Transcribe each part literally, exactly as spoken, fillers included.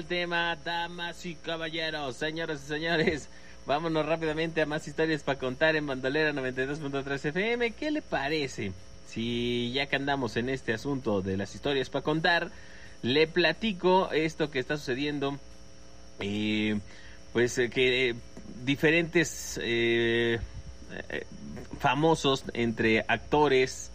Tema, damas y caballeros, señoras y señores, vámonos rápidamente a más historias para contar en Bandolera noventa y dos punto tres F M. ¿Qué le parece si ya que andamos en este asunto de las historias para contar, le platico esto que está sucediendo? Eh, pues eh, que eh, diferentes eh, eh, famosos, entre actores,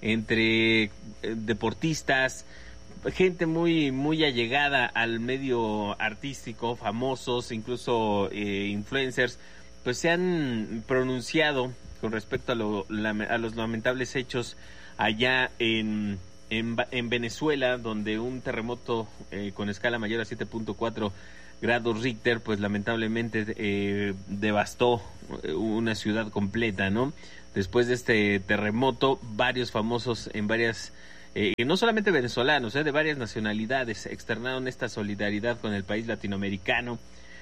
entre eh, deportistas, gente muy muy allegada al medio artístico, famosos, incluso eh, influencers, pues se han pronunciado con respecto a, lo, la, a los lamentables hechos allá en, en, en Venezuela, donde un terremoto eh, con escala mayor a siete punto cuatro grados Richter, pues lamentablemente eh, devastó una ciudad completa, ¿no? Después de este terremoto, varios famosos en varias Eh, no solamente venezolanos, eh, de varias nacionalidades externaron esta solidaridad con el país latinoamericano.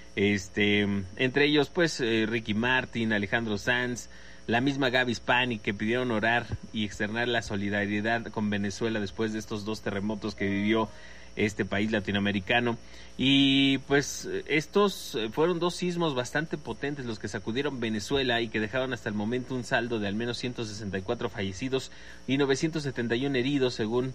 Este, entre ellos, pues, eh, Ricky Martin, Alejandro Sanz, la misma Gaby Hispanic, que pidieron orar y externar la solidaridad con Venezuela después de estos dos terremotos que vivió este país latinoamericano. Y pues estos fueron dos sismos bastante potentes los que sacudieron Venezuela y que dejaron hasta el momento un saldo de al menos ciento sesenta y cuatro fallecidos y novecientos setenta y uno heridos, según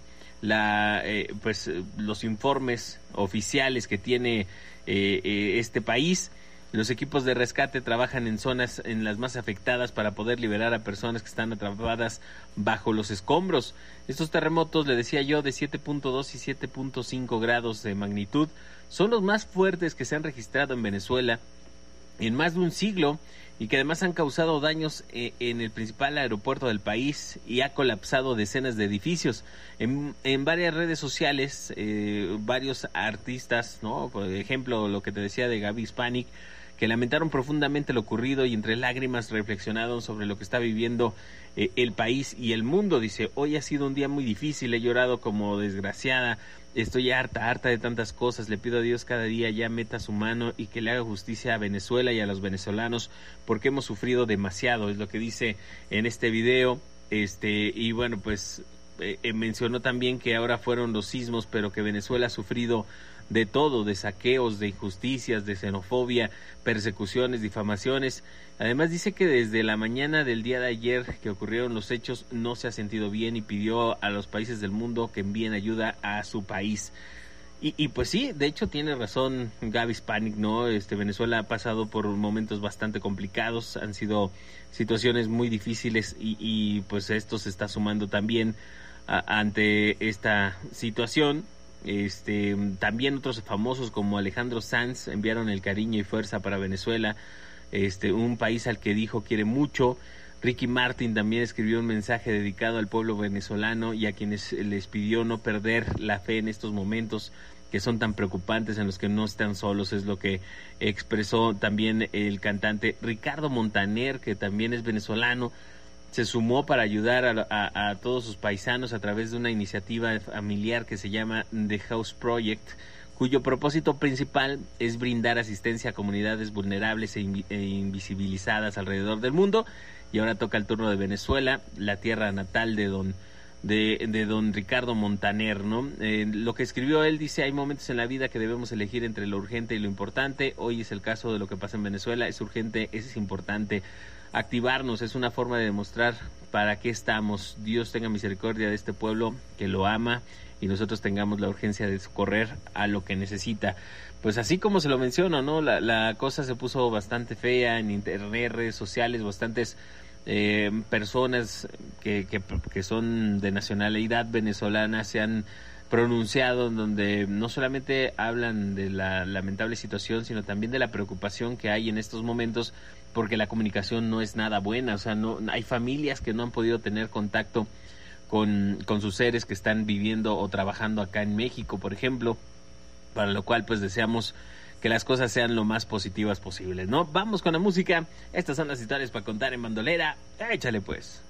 la eh, pues los informes oficiales que tiene eh, eh, este país. Los equipos de rescate trabajan en zonas en las más afectadas para poder liberar a personas que están atrapadas bajo los escombros. Estos terremotos, le decía yo, de siete punto dos y siete punto cinco grados de magnitud, son los más fuertes que se han registrado en Venezuela en más de un siglo y que además han causado daños eh, en el principal aeropuerto del país y ha colapsado decenas de edificios. En, en varias redes sociales, eh, varios artistas, ¿no? Por ejemplo, lo que te decía de Gaby Hispanic, que lamentaron profundamente lo ocurrido y entre lágrimas reflexionaron sobre lo que está viviendo eh, el país y el mundo. Dice, hoy ha sido un día muy difícil, he llorado como desgraciada, estoy harta, harta de tantas cosas, le pido a Dios cada día ya meta su mano y que le haga justicia a Venezuela y a los venezolanos porque hemos sufrido demasiado, es lo que dice en este video. Este, y bueno, pues eh, eh, mencionó también que ahora fueron los sismos, pero que Venezuela ha sufrido de todo, de saqueos, de injusticias, de xenofobia, persecuciones, difamaciones. Además dice que desde la mañana del día de ayer que ocurrieron los hechos no se ha sentido bien y pidió a los países del mundo que envíen ayuda a su país. Y, y pues sí, de hecho tiene razón Gaby Hispanic, ¿no? Este, Venezuela ha pasado por momentos bastante complicados, han sido situaciones muy difíciles y, y pues esto se está sumando también a, ante esta situación. Este, también otros famosos como Alejandro Sanz enviaron el cariño y fuerza para Venezuela, este, un país al que dijo quiere mucho. Ricky Martin también escribió un mensaje dedicado al pueblo venezolano y a quienes les pidió no perder la fe en estos momentos que son tan preocupantes, en los que no están solos, es lo que expresó también el cantante Ricardo Montaner, que también es venezolano. Se sumó para ayudar a, a, a todos sus paisanos a través de una iniciativa familiar que se llama The House Project, cuyo propósito principal es brindar asistencia a comunidades vulnerables e, invi- e invisibilizadas alrededor del mundo. Y ahora toca el turno de Venezuela, la tierra natal de don de, de don Ricardo Montaner, ¿no? Eh, lo que escribió él dice, hay momentos en la vida que debemos elegir entre lo urgente y lo importante. Hoy es el caso de lo que pasa en Venezuela, es urgente, es importante activarnos, es una forma de demostrar para qué estamos. Dios tenga misericordia de este pueblo que lo ama y nosotros tengamos la urgencia de socorrer a lo que necesita. Pues así como se lo menciono, ¿no? La, la cosa se puso bastante fea en internet, redes sociales, bastantes eh, personas que, que, que son de nacionalidad venezolana se han pronunciado, en donde no solamente hablan de la lamentable situación, sino también de la preocupación que hay en estos momentos, porque la comunicación no es nada buena. O sea, no hay familias que no han podido tener contacto con, con sus seres que están viviendo o trabajando acá en México, por ejemplo, para lo cual pues deseamos que las cosas sean lo más positivas posibles, ¿no? Vamos con la música. Estas son las historias para contar en Bandolera. Échale pues.